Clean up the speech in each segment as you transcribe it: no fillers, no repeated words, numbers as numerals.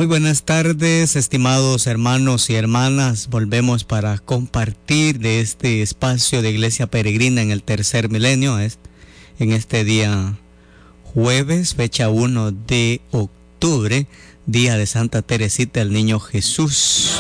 Muy buenas tardes, estimados hermanos y hermanas. Volvemos para compartir de este espacio de Iglesia Peregrina en el tercer milenio, en este día jueves, fecha 1 de octubre, día de Santa Teresita del Niño Jesús.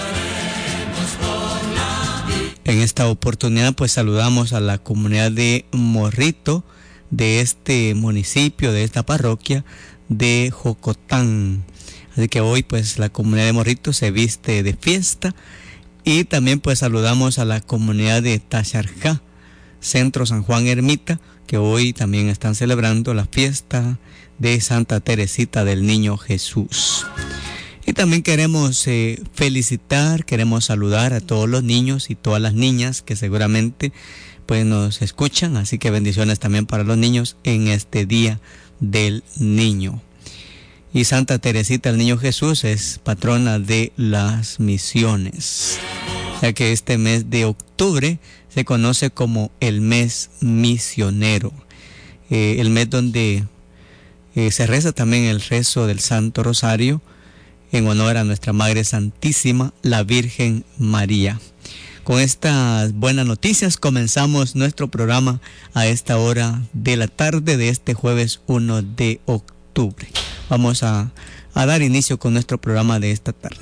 En esta oportunidad pues saludamos a la comunidad de Morrito, de este municipio, de esta parroquia de Jocotán. Así que hoy pues la comunidad de Morrito se viste de fiesta, y también pues saludamos a la comunidad de Taxarjá, Centro San Juan Ermita, que hoy también están celebrando la fiesta de Santa Teresita del Niño Jesús. Y también queremos felicitar, queremos saludar a todos los niños y todas las niñas que seguramente pues nos escuchan, así que bendiciones también para los niños en este Día del Niño. Y Santa Teresita del Niño Jesús es patrona de las misiones, ya que este mes de octubre se conoce como el mes misionero, el mes donde se reza también el rezo del Santo Rosario en honor a nuestra Madre Santísima, la Virgen María. Con estas buenas noticias comenzamos nuestro programa a esta hora de la tarde de este jueves 1 de octubre. Vamos a dar inicio con nuestro programa de esta tarde.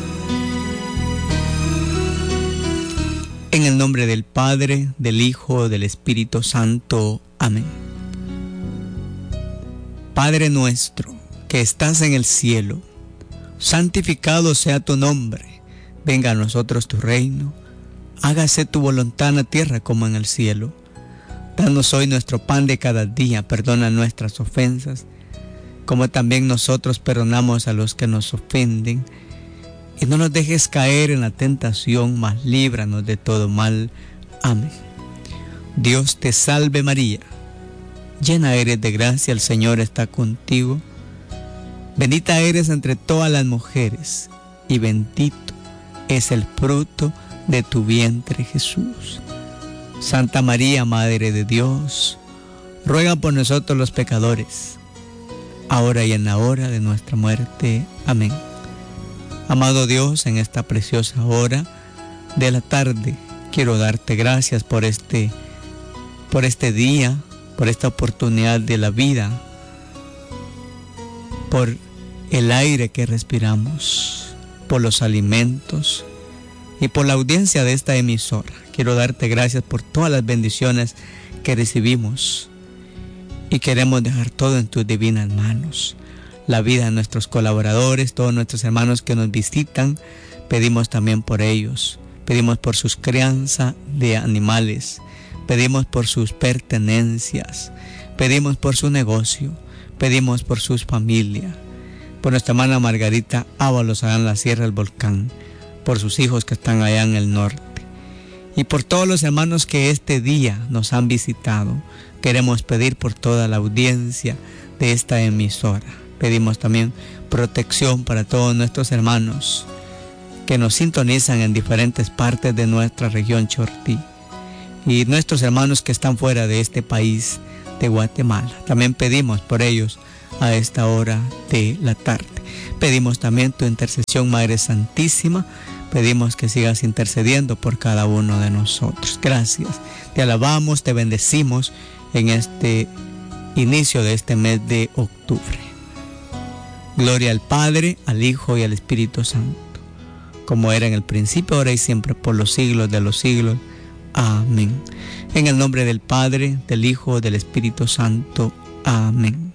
En el nombre del Padre, del Hijo, del Espíritu Santo. Amén. Padre nuestro, que estás en el cielo, santificado sea tu nombre. Venga a nosotros tu reino. Hágase tu voluntad en la tierra como en el cielo. Danos hoy nuestro pan de cada día. Perdona nuestras ofensas, como también nosotros perdonamos a los que nos ofenden. Y no nos dejes caer en la tentación, mas líbranos de todo mal. Amén. Dios te salve María, llena eres de gracia, el Señor está contigo. Bendita eres entre todas las mujeres, y bendito es el fruto de tu vientre, Jesús. Santa María, Madre de Dios, ruega por nosotros los pecadores, ahora y en la hora de nuestra muerte. Amén. Amado Dios, en esta preciosa hora de la tarde, quiero darte gracias por este día, por esta oportunidad de la vida, por el aire que respiramos, por los alimentos y por la audiencia de esta emisora. Quiero darte gracias por todas las bendiciones que recibimos. Y queremos dejar todo en tus divinas manos. La vida de nuestros colaboradores, todos nuestros hermanos que nos visitan, pedimos también por ellos. Pedimos por sus crianza de animales. Pedimos por sus pertenencias. Pedimos por su negocio. Pedimos por sus familias. Por nuestra hermana Margarita Ábalos allá en la Sierra del Volcán. Por sus hijos que están allá en el norte. Y por todos los hermanos que este día nos han visitado. Queremos pedir por toda la audiencia de esta emisora. Pedimos también protección para todos nuestros hermanos que nos sintonizan en diferentes partes de nuestra región Chortí. Y nuestros hermanos que están fuera de este país de Guatemala. También pedimos por ellos a esta hora de la tarde. Pedimos también tu intercesión, Madre Santísima. Pedimos que sigas intercediendo por cada uno de nosotros. Gracias. Te alabamos, te bendecimos en este inicio de este mes de octubre. Gloria al Padre, al Hijo y al Espíritu Santo, como era en el principio, ahora y siempre, por los siglos de los siglos. Amén. En el nombre del Padre, del Hijo, del Espíritu Santo. Amén.